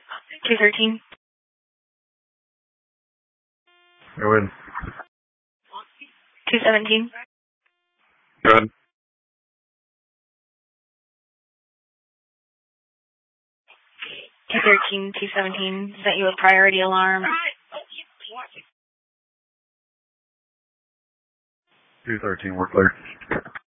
213. Go ahead. 217. Go ahead. 213, 217. Sent you a priority alarm. 213, we're clear.